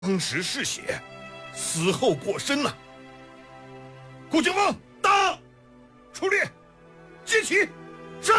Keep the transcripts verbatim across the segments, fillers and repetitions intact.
当时嗜血，死后过身呐、啊。顾景峰，到，出列，接起，是。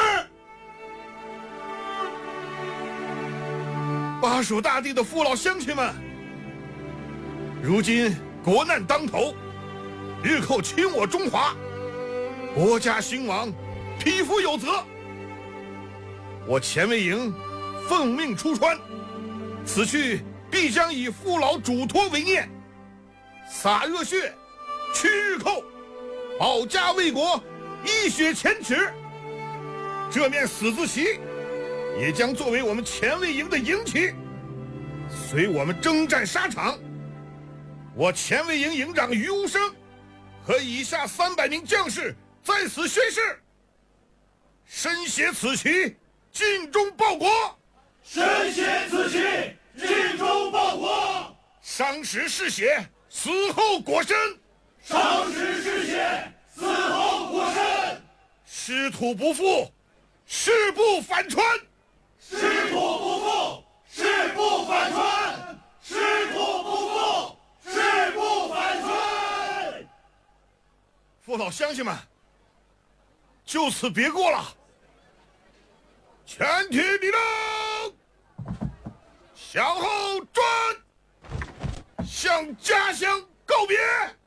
巴蜀大地的父老乡亲们，如今国难当头，日寇侵我中华，国家兴亡，匹夫有责。我钱卫营奉命出川，此去必将以父老嘱托为念，洒热血，驱日寇，保家卫国，一雪前耻。这面死字旗也将作为我们钱卫营的营旗，随我们征战沙场。我钱卫营营长于无声和以下三百名将士在此宣誓：身携此旗，尽忠报国； 身携此旗，尽忠报国； 伤时嗜血，死后果身； 伤时嗜血，死后果身。 失土不复，誓不反川； 失土不复，誓不反川；失土不复，誓不反川。 父老乡亲们，就此别过了。全体立正，向后转，向家乡告别。